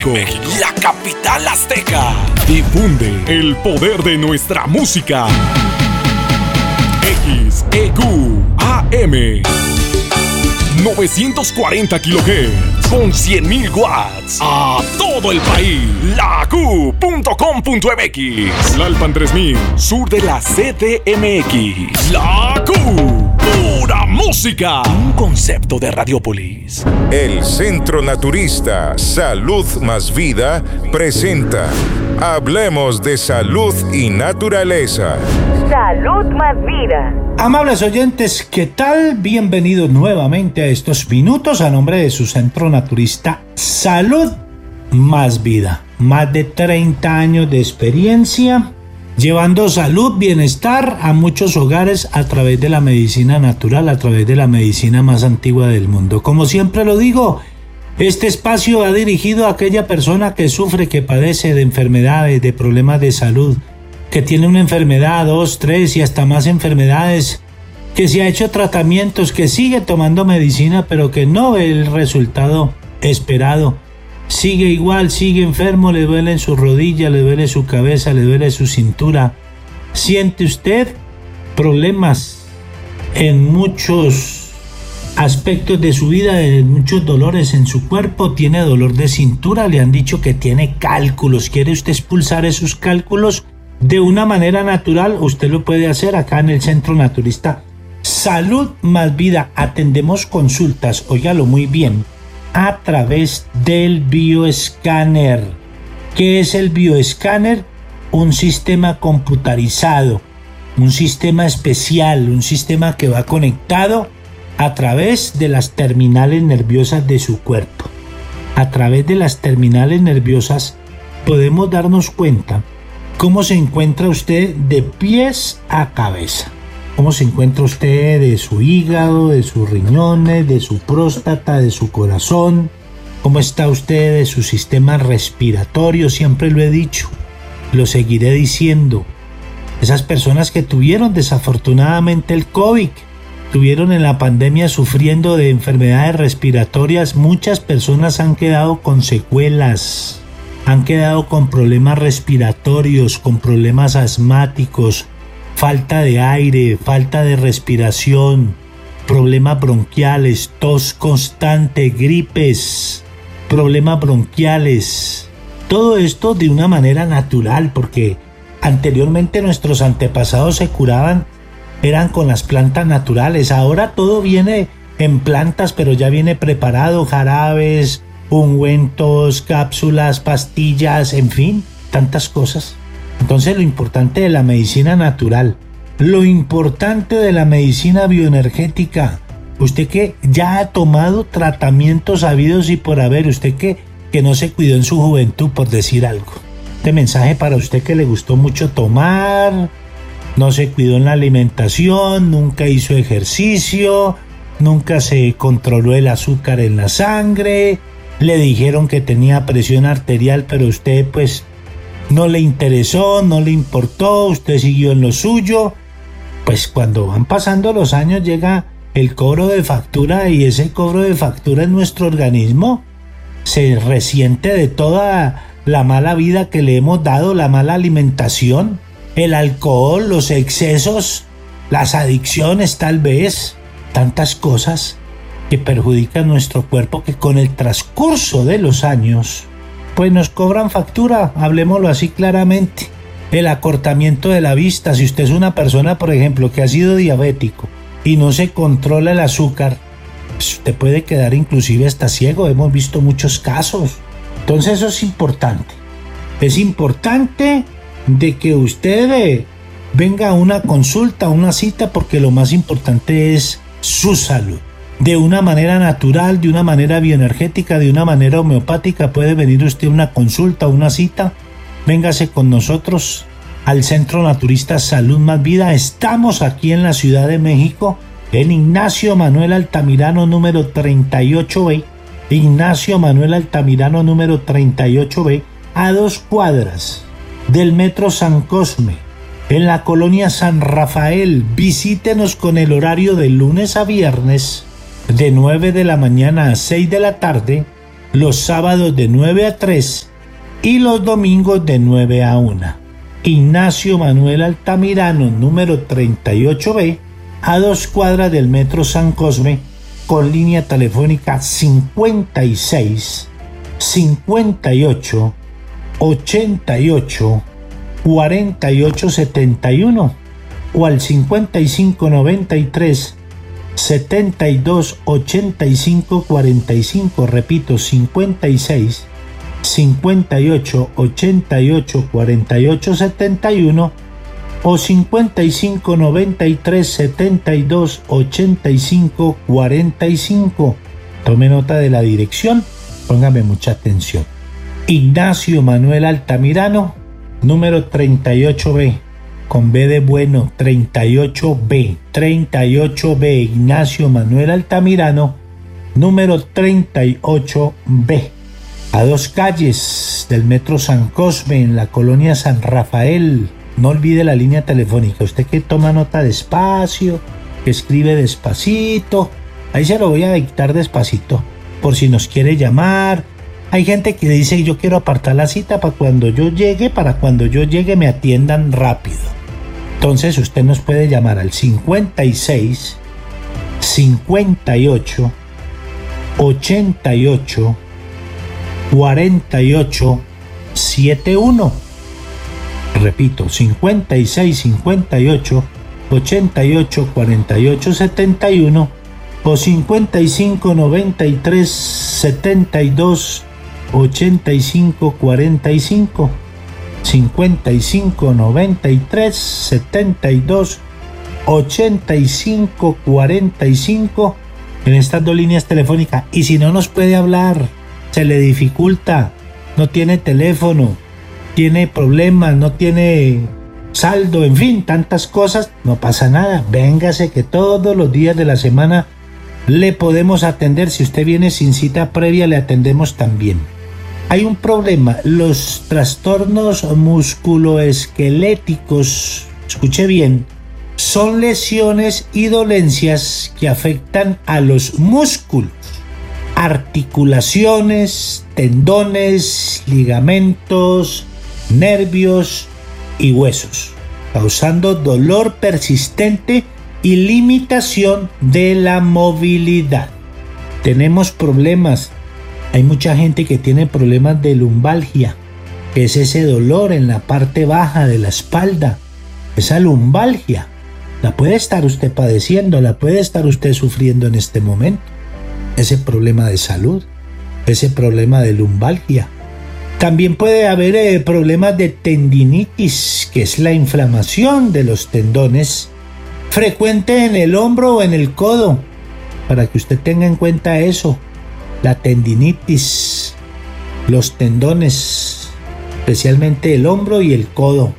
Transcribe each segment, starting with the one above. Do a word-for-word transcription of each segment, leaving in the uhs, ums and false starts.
La capital azteca. Difunde el poder de nuestra música. X E Q A M novecientos cuarenta kilohertz con cien mil watts a todo el país. La Q punto com punto M X. Lalpan tres mil, sur de la C D M X. La Q, pura música. Un concepto de Radiopolis. El Centro Naturista Salud Más Vida presenta Hablemos de Salud y Naturaleza. Salud Más Vida. Amables oyentes, ¿qué tal? Bienvenidos nuevamente a estos minutos a nombre de su Centro Naturista Salud Más Vida. Más de treinta años de experiencia, llevando salud, bienestar a muchos hogares a través de la medicina natural, a través de la medicina más antigua del mundo. Como siempre lo digo, este espacio va dirigido a aquella persona que sufre, que padece de enfermedades, de problemas de salud, que tiene una enfermedad, dos, tres y hasta más enfermedades, que se ha hecho tratamientos, que sigue tomando medicina, pero que no ve el resultado esperado. Sigue igual, sigue enfermo, le duele en su rodilla, le duele su cabeza, le duele su cintura. ¿Siente usted problemas en muchos aspectos de su vida, en muchos dolores en su cuerpo? ¿Tiene dolor de cintura? Le han dicho que tiene cálculos. ¿Quiere usted expulsar esos cálculos de una manera natural? Usted lo puede hacer acá en el Centro Naturista Salud Más Vida. Atendemos consultas, óigalo muy bien, a través del bioescáner. ¿Qué es el bioescáner? Un sistema computarizado, un sistema especial, un sistema que va conectado a través de las terminales nerviosas de su cuerpo. A través de las terminales nerviosas podemos darnos cuenta cómo se encuentra usted de pies a cabeza. Cómo se encuentra usted de su hígado, de sus riñones, de su próstata, de su corazón. Cómo está usted de su sistema respiratorio. Siempre lo he dicho, lo seguiré diciendo. Esas personas que tuvieron desafortunadamente el COVID, tuvieron en la pandemia sufriendo de enfermedades respiratorias, muchas personas han quedado con secuelas. Han quedado con problemas respiratorios, con problemas asmáticos, falta de aire, falta de respiración, problemas bronquiales, tos constante, gripes, problemas bronquiales. Todo esto de una manera natural, porque anteriormente nuestros antepasados se curaban, eran con las plantas naturales. Ahora todo viene en plantas, pero ya viene preparado, jarabes, ungüentos, cápsulas, pastillas, en fin, tantas cosas. Entonces lo importante de la medicina natural, lo importante de la medicina bioenergética, usted que ya ha tomado tratamientos habidos y por haber, usted que, que no se cuidó en su juventud, por decir algo. Este mensaje para usted que le gustó mucho tomar, no se cuidó en la alimentación, nunca hizo ejercicio, nunca se controló el azúcar en la sangre. Le dijeron que tenía presión arterial, pero usted pues no le interesó, no le importó, usted siguió en lo suyo. Pues cuando van pasando los años llega el cobro de factura, y ese cobro de factura en nuestro organismo se resiente de toda la mala vida que le hemos dado, la mala alimentación, el alcohol, los excesos, las adicciones tal vez, tantas cosas que perjudican nuestro cuerpo, que con el transcurso de los años pues nos cobran factura. Hablemoslo así claramente. El acortamiento de la vista. Si usted es una persona, por ejemplo, que ha sido diabético y no se controla el azúcar, pues usted puede quedar inclusive hasta ciego. Hemos visto muchos casos. Entonces eso es importante. Es importante de que usted eh, venga a una consulta, a una cita, porque lo más importante es su salud. De una manera natural, de una manera bioenergética, de una manera homeopática, puede venir usted a una consulta, a una cita. Véngase con nosotros al Centro Naturista Salud Más Vida. Estamos aquí en la Ciudad de México, en Ignacio Manuel Altamirano número treinta y ocho B. Ignacio Manuel Altamirano número treinta y ocho B, a dos cuadras del Metro San Cosme, en la colonia San Rafael. Visítenos con el horario de lunes a viernes, de nueve de la mañana a seis de la tarde, los sábados de nueve a tres y los domingos de nueve a una. Ignacio Manuel Altamirano, número treinta y ocho B, a dos cuadras del Metro San Cosme, con línea telefónica cincuenta y seis, cincuenta y ocho, ochenta y ocho, cuarenta y ocho setenta y uno o al cincuenta y cinco noventa y tres, setenta y dos ochenta y cinco cuarenta y cinco, repito, cincuenta y seis, cincuenta y ocho ochenta y ocho cuarenta y ocho setenta y uno o cincuenta y cinco noventa y tres setenta y dos ochenta y cinco cuarenta y cinco. Tome nota de la dirección, póngame mucha atención. Ignacio Manuel Altamirano, número treinta y ocho B, con B de bueno, treinta y ocho B, treinta y ocho B, Ignacio Manuel Altamirano, número treinta y ocho B. A dos calles del Metro San Cosme, en la colonia San Rafael. No olvide la línea telefónica. Usted que toma nota despacio, que escribe despacito, ahí se lo voy a dictar despacito, por si nos quiere llamar. Hay gente que dice: yo quiero apartar la cita para cuando yo llegue, para cuando yo llegue me atiendan rápido. Entonces usted nos puede llamar al cincuenta y seis, cincuenta y ocho, ochenta y ocho, cuarenta y ocho setenta y uno. Repito, cincuenta y seis, cincuenta y ocho, ochenta y ocho, cuarenta y ocho setenta y uno o cincuenta y cinco noventa y tres setenta y dos ochenta y cinco cuarenta y cinco. cincuenta y cinco noventa y tres setenta y dos ochenta y cinco cuarenta y cinco en estas dos líneas telefónicas. Y si no nos puede hablar, se le dificulta, no tiene teléfono, tiene problemas, no tiene saldo, en fin, tantas cosas, no pasa nada. Véngase que todos los días de la semana le podemos atender. Si usted viene sin cita previa, le atendemos también. Hay un problema, los trastornos musculoesqueléticos, escuche bien, son lesiones y dolencias que afectan a los músculos, articulaciones, tendones, ligamentos, nervios y huesos, causando dolor persistente y limitación de la movilidad. Tenemos problemas. Hay mucha gente que tiene problemas de lumbalgia, que es ese dolor en la parte baja de la espalda. Esa lumbalgia la puede estar usted padeciendo, la puede estar usted sufriendo en este momento. Ese problema de salud, ese problema de lumbalgia. También puede haber eh, problemas de tendinitis, que es la inflamación de los tendones, frecuente en el hombro o en el codo, para que usted tenga en cuenta eso. La tendinitis, los tendones, especialmente el hombro y el codo,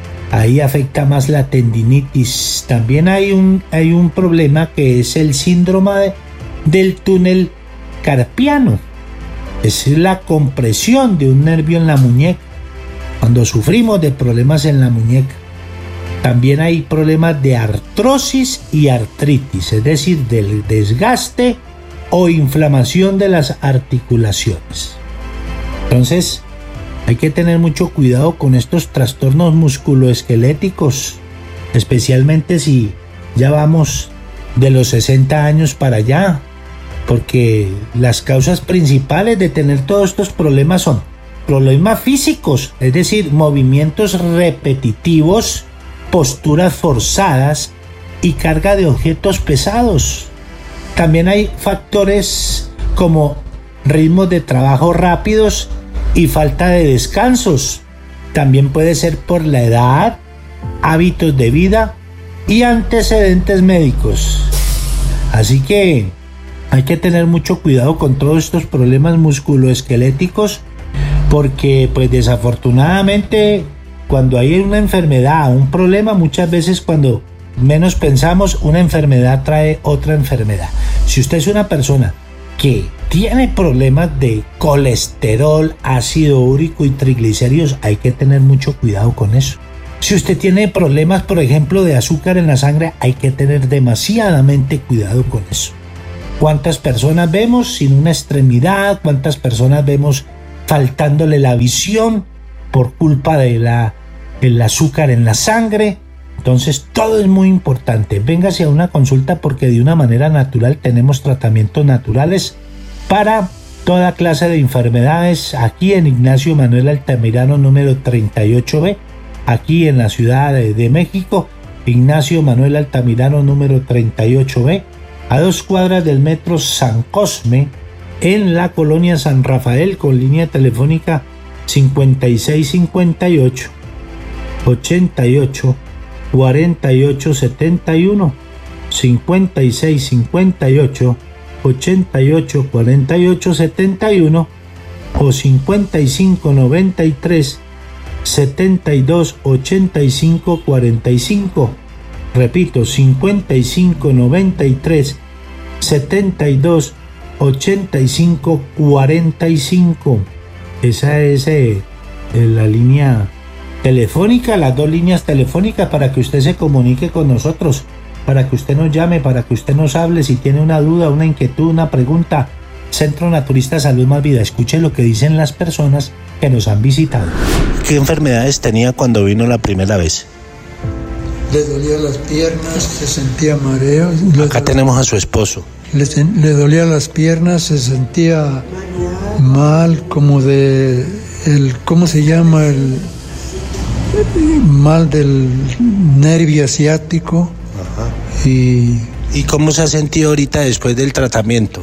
ahí afecta más la tendinitis. También hay un, hay un problema que es el síndrome de, del túnel carpiano. Es la compresión de un nervio en la muñeca, cuando sufrimos de problemas en la muñeca. También hay problemas de artrosis y artritis, es decir, del desgaste o inflamación de las articulaciones. Entonces, hay que tener mucho cuidado con estos trastornos musculoesqueléticos, especialmente si ya vamos de los sesenta años para allá, porque las causas principales de tener todos estos problemas son problemas físicos, es decir, movimientos repetitivos, posturas forzadas y carga de objetos pesados. También hay factores como ritmos de trabajo rápidos y falta de descansos. También puede ser por la edad, hábitos de vida y antecedentes médicos. Así que hay que tener mucho cuidado con todos estos problemas musculoesqueléticos, porque pues desafortunadamente cuando hay una enfermedad, un problema, muchas veces cuando menos pensamos, una enfermedad trae otra enfermedad. Si usted es una persona que tiene problemas de colesterol, ácido úrico y triglicéridos, hay que tener mucho cuidado con eso. Si usted tiene problemas, por ejemplo, de azúcar en la sangre, hay que tener demasiadamente cuidado con eso. ¿Cuántas personas vemos sin una extremidad? ¿Cuántas personas vemos faltándole la visión por culpa de la, del azúcar en la sangre? Entonces todo es muy importante. Véngase a una consulta porque de una manera natural tenemos tratamientos naturales para toda clase de enfermedades aquí en Ignacio Manuel Altamirano número treinta y ocho B, aquí en la Ciudad de, de México. Ignacio Manuel Altamirano número treinta y ocho B, a dos cuadras del metro San Cosme, en la colonia San Rafael, con línea telefónica cincuenta y seis cincuenta y ocho, ochenta y ocho, cuarenta y ocho setenta y uno, cincuenta y seis cincuenta y ocho, ochenta y ocho, cuarenta y ocho setenta y uno o cincuenta y cinco noventa y tres, setenta y dos ochenta y cinco cuarenta y cinco. Repito, cincuenta y cinco noventa y tres, setenta y dos ochenta y cinco cuarenta y cinco. Esa es eh, la línea telefónica, las dos líneas telefónicas para que usted se comunique con nosotros, para que usted nos llame, para que usted nos hable si tiene una duda, una inquietud, una pregunta. Centro Naturista Salud Más Vida. Escuche lo que dicen las personas que nos han visitado. ¿Qué enfermedades tenía cuando vino la primera vez? Le dolían las piernas, se sentía mareo. Acá tenemos a su esposo. Le, le dolían las piernas, se sentía mal, como de el, ¿cómo se llama? El mal del nervio asiático. Ajá. Y, ¿Y cómo se ha sentido ahorita después del tratamiento?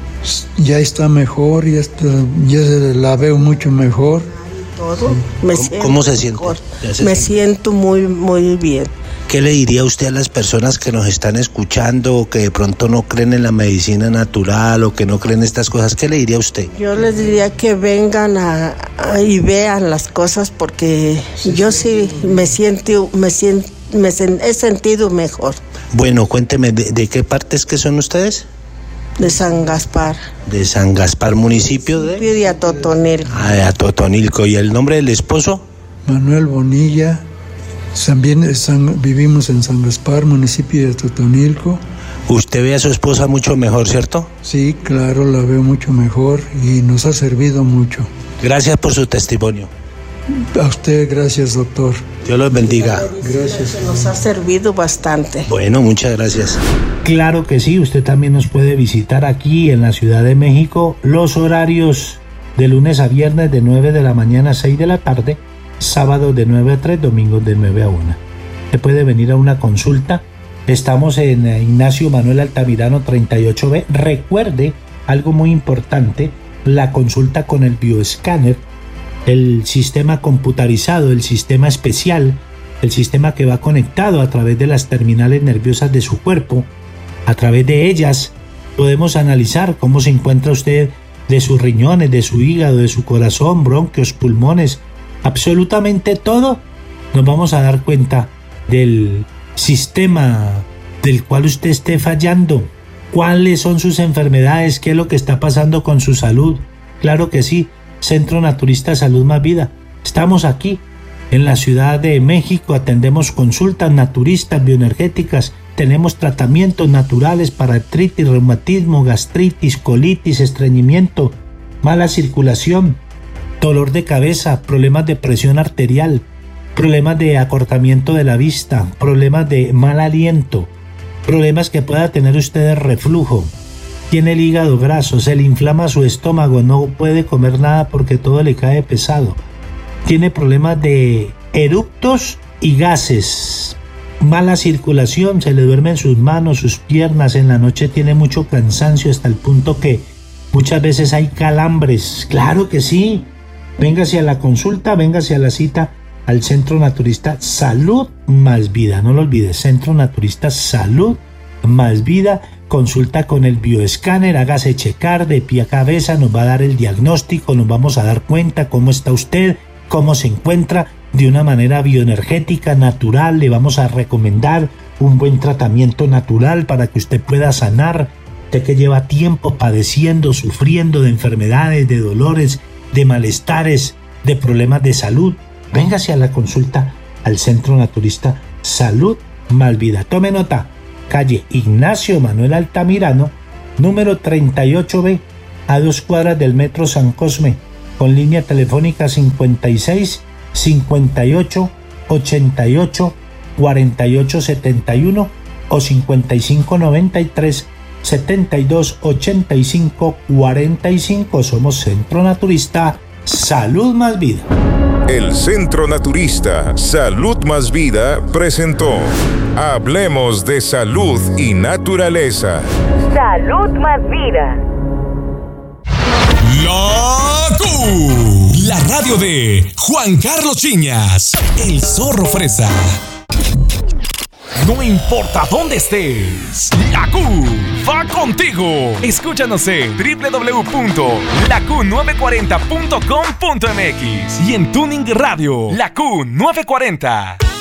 Ya está mejor, ya, está, ya se la veo mucho mejor. Todo. Me ¿Cómo, ¿Cómo se siente? Se me siente. siento muy, muy bien. ¿Qué le diría usted a las personas que nos están escuchando o que de pronto no creen en la medicina natural o que no creen estas cosas? ¿Qué le diría usted? Yo les diría que vengan a, a, y vean las cosas porque yo sí me siento, me siento, me he sentido mejor. Bueno, cuénteme, ¿de, de qué partes que son ustedes? De San Gaspar. De San Gaspar, municipio de... de Atotonilco. Ah, de Atotonilco. ¿Y el nombre del esposo? Manuel Bonilla. También San, vivimos en San Gaspar, municipio de Atotonilco. Usted ve a su esposa mucho mejor, ¿cierto? Sí, claro, la veo mucho mejor y nos ha servido mucho. Gracias por su testimonio. A usted, gracias, doctor. Dios los bendiga. Gracias. Nos ha servido bastante. Bueno, muchas gracias. Claro que sí, usted también nos puede visitar aquí en la Ciudad de México. Los horarios de lunes a viernes de nueve de la mañana a seis de la tarde, sábado de nueve a tres, domingos de nueve a una. Usted puede venir a una consulta. Estamos en Ignacio Manuel Altamirano treinta y ocho B. Recuerde algo muy importante, la consulta con el bioescáner, el sistema computarizado, el sistema especial, el sistema que va conectado a través de las terminales nerviosas de su cuerpo. A través de ellas podemos analizar cómo se encuentra usted de sus riñones, de su hígado, de su corazón, bronquios, pulmones, absolutamente todo. Nos vamos a dar cuenta del sistema del cual usted esté fallando, cuáles son sus enfermedades, qué es lo que está pasando con su salud. Claro que sí, Centro Naturista Salud Más Vida. Estamos aquí en la Ciudad de México, atendemos consultas naturistas, bioenergéticas, tenemos tratamientos naturales para artritis, reumatismo, gastritis, colitis, estreñimiento, mala circulación, dolor de cabeza, problemas de presión arterial, problemas de acortamiento de la vista, problemas de mal aliento, problemas que pueda tener usted de reflujo. Tiene el hígado graso, se le inflama su estómago, no puede comer nada porque todo le cae pesado. Tiene problemas de eructos y gases, mala circulación, se le duermen sus manos, sus piernas, en la noche tiene mucho cansancio hasta el punto que muchas veces hay calambres. Claro que sí, véngase a la consulta, véngase a la cita al Centro Naturista Salud Más Vida. No lo olvides, Centro Naturista Salud Más Vida. Consulta con el bioescáner, hágase checar de pie a cabeza, nos va a dar el diagnóstico, nos vamos a dar cuenta cómo está usted, cómo se encuentra de una manera bioenergética, natural. Le vamos a recomendar un buen tratamiento natural para que usted pueda sanar. Usted que lleva tiempo padeciendo, sufriendo de enfermedades, de dolores, de malestares, de problemas de salud, véngase a la consulta al Centro Naturista Salud Más Vida. Tome nota. Calle Ignacio Manuel Altamirano, número treinta y ocho B, a dos cuadras del Metro San Cosme, con línea telefónica cincuenta y seis, cincuenta y ocho, ochenta y ocho, cuarenta y ocho setenta y uno o cincuenta y cinco noventa y tres, setenta y dos ochenta y cinco cuarenta y cinco. Somos Centro Naturista Salud Más Vida. El Centro Naturista Salud Más Vida presentó Hablemos de Salud y Naturaleza. Salud Más Vida. La Q, la radio de Juan Carlos Chiñas, el zorro fresa. No importa dónde estés, la Q va contigo. Escúchanos en doble u doble u doble u punto la q nueve cuarenta punto com punto m x y en Tuning Radio, La Q nueve cuarenta.